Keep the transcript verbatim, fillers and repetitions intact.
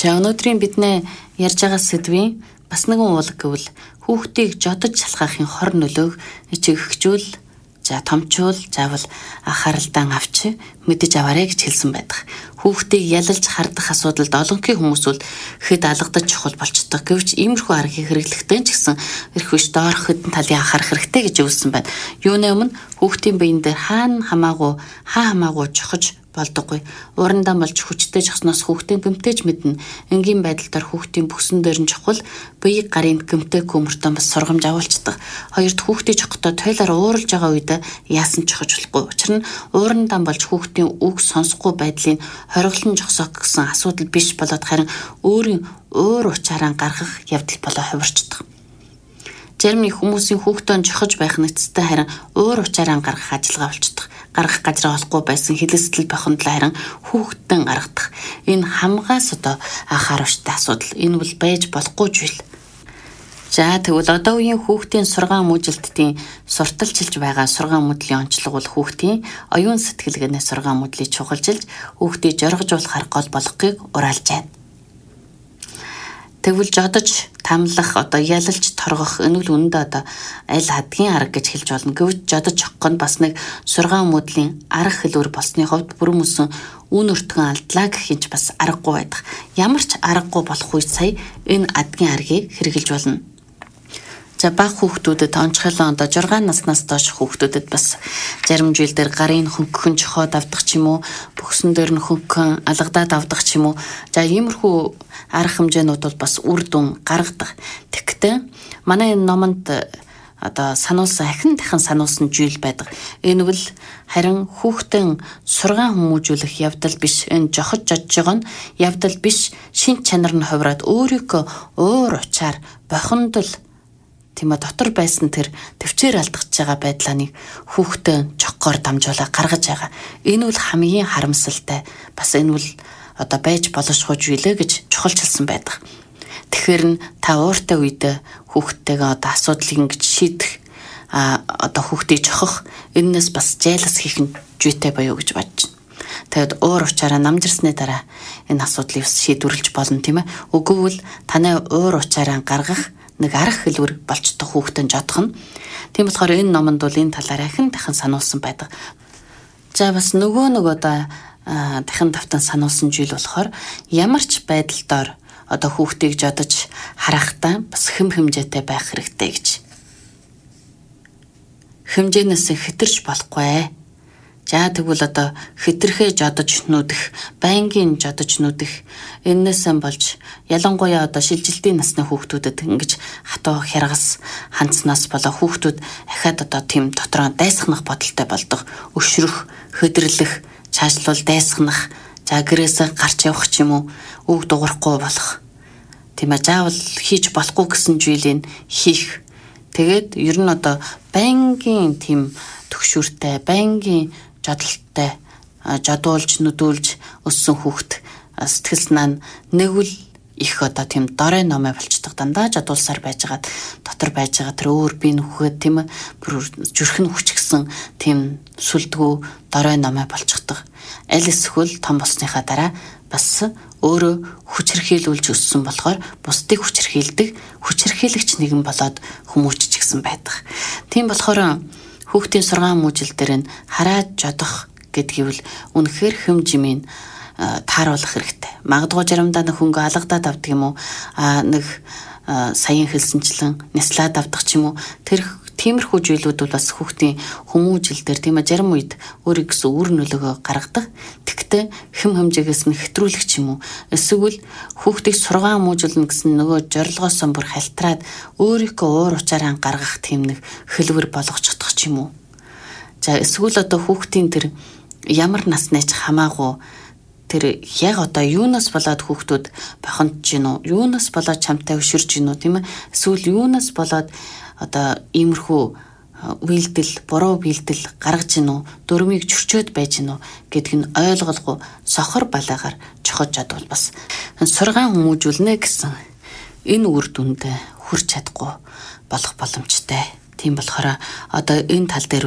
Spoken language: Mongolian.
За өнөөдрийн бидний ярьж байгаа сэдвийн бас нэгэн уул гэвэл хүүхдийг жодож шалгаахын хор нөлөөг ичигхжүүл, за томчуул, заавал анхааралтай авч мэдэж аваарэ гэж хэлсэн байдаг. Хүүхдийг ялалж хардах асуудалд олонхий хүмүүс бол хэд алгадаж чухал болчдөг. Гэвч иймэрхүү аргыг хэрэглэхдээ ч гэсэн эрх биш доорх хэдэн талын анхаарах хэрэгтэй гэж өгсөн байна. Юуны өмнө хүүхдийн биеийн дээр хаана хамаагүй, хаа хамаагүй чухаж болдоггүй. Уурандаа болж хүчтэй жохсноос хүүхдийн гэмтэж мэднэ. Энгийн байдлаар хүүхдийн бүхсэн дээр нь чухал, бие гарын гэмтэй көмөртөө бас сургамж авалцдаг. Хоёрд хүүхдийн жохтой тойлоор ууралж байгаа үед яасан чухаж болохгүй. Учир нь уурандаа болж хүүхдийн үг сонсохгүй байдлын хориглон жохсоох гэсэн асуудал биш болоод харин өөрийн уур учаараа гаргах явдал болоо хувирчдаг. Зарим нэг хүмүүсийн хүүхдөө жохож байх нь эцэстээ харин уур учаараа гаргах ажиллагаа болчдөг. Гаргах газраа олохгүй байсан хилэстэл бохондол харин хүүхдэн гаргадаг. Энэ хамгаас одоо анхааруулжтай асуудал. Энэ бол байж болохгүй зүйл. За тэгвэл одоо үеийн хүүхдийн сургаан мөжилтдийн сурталчилж байгаа сургаан мөдлийн онцлог бол хүүхдийн оюун сэтгэлгээнээс сургаан мөдлийг чухалчилж хүүхдийг жоргожуулахар гол болгохыг ураалж байна. Тэгвэл жодож тамлах, одоо ялалж торгох энэ үл үнэндээ одоо аль хадгийн арга гэж хэлж болно. Гэвч жодож чохох нь бас нэг сургаан мөдлийн арга хэлбэр болсны хувьд бүрэн мөсөн үн өртгөн алдлаа гэхинч бас аргагүй байдаг. Ямар ч аргагүй болох үед сая энэ адгийн аргыг хэрэгжилж болно. За бага хүүхдүүдэд онцгойлон одоо жургаан наснаас доош хүүхдүүдэд бас зарим жилдэр гарын хөнгөн жохоод авдаг ч юм уу, бүхсэн дээр нь хөнгөн алгадаад авдаг ч юм уу. За иймэрхүү арга хэмжээнүүд бол бас үр дүн гаргадаг. Тэгэхдээ манай энэ номонд одоо сануулсан ахин дахин сануулсан зүйл байдаг. Энэ бол харин хүүхдэн сургаан хүмүүжүүлэх явдал биш, энэ жохож жодж байгаа нь явдал биш, шин чанар нь хувраад өөрийнхөө уур учаар бохондол тийм ээ дотор байсан тэр төвчээр алдчихж байгаа байдлаа нэг хүүхдээ чоккоор дамжуулаа гаргаж байгаа. Энэ бол хамгийн харамсалтай. Бас энэ бол одоо байж болошгүй зүйлээ гэж чухалчилсан байдаг. Тэгэхээр нь та ууртай үед хүүхдтэйгээ одоо асуудлыг ингэж шийдэх а одоо хүүхдийг чохох энэс бас жайлас хийх нь зүйтэй боيو гэж бодож байна. Тэгэд уур учаараа намжирсны дараа энэ асуудлыг шийдвэрлэж болно тийм ээ. Үгүй бол таны уур учаараа гаргах нэг арга хэлбэр болчтой хүүхдэн жодох нь. Тийм болохоор энэ номонд бол энэ талаар ахин дахин сануулсан байдаг. За бас нөгөө нэг одоо дахин давтан сануулсан зүйл болохоор ямар ч байдалдаар одоо хүүхдийг жодож харахтаа бас хэм хэмжээтэй байх хэрэгтэй гэж. Хэмжээнээс хэтэрч болохгүй. За тэгвэл одоо хэтэрхээ жодож нүдэх, байнгын жодож нүдэх энээсээ болж ялангуяа одоо шилжилтийн насны хүүхдүүдэд ингэж хатуу хяргас хандснаас болоо хүүхдүүд ахаад одоо тийм дотроо дайсахнах бодолтой болдог. Өшрөх, хөдөрлөх, цаашлуул дайсахнах, за гэрээсээ гарч явах ч юм уу, үг дуурахгүй болох. Тийм ээ заавал хийж болохгүй гэсэн зүйлийг хийх. Тэгээд ер нь одоо байнгын тийм төгшүүртэй, байнгын жодолттой жодуулж нүдүүлж өссөн хүүхд сэтгэл санаа нэг үл их одоо тийм дорой номой болчдөг. Дандаа жодуулсаар байжгаад дотор байж байгаа тэр өөр би нүхэд тийм зүрхэн хүчгсэн тийм сүлдгүү дорой номой болчихдог. Аль эсвэл том болсныхаа дараа бас өөрөө хүчрхийлүүлж өссөн болохоор бусдыг хүчрхийлдэг хүчрхийлэгч нэгэн болоод хүмүүжч гисэн байдаг. Тийм болохоор хүүхдийн сургаан мөжил дээр нь хараад жодох гэдгийг үнэхээр хэмжимийн тааруулах хэрэгтэй. Магадгүй заримдаа нэг хөнгө алгадаад авдаг юм уу? А нэг саяын хэлсэнчлэн няслаад авдаг ч юм уу? Тэр тиймэрхүү зүйлүүд бол бас хүүхдийн хүмүүжил дээр тийм ээ зарим үед өөрийн гэсэн үр нөлөөгөө гаргадаг. Тэгтээ хэм хэмжээгээс нь хэтрүүлэх ч юм уу? Эсвэл хүүхдийг сургаан мөжүүлнэ гэсэн нөгөө зорилгоос бүр халтраад өөрийнхөө уур учаараа гаргах тийм нэг хэлбэр болгочихдох ч юм уу? За эсвэл одоо хүүхдийн тэр ямар насны ч хамаагүй тэр яг одоо юунаас болоод хүүхдүүд бохондж гин үү? Юунаас болоод чамтай өшөрж гин үү? Тийм ээ? Эсвэл юунаас болоод одоо иймэрхүү үйлдэл, буруу үйлдэл гаргаж гин үү? Дөрмийг зөрчөөд байж гин үү? Гэдг нь ойлголгүй сохор балаагаар чохож чадвал бас сургаан хүмүүжүүлнэ гэсэн энэ үр дүнд хүрч чадахгүй болох боломжтой. Тийм болохоор одоо энэ тал дээр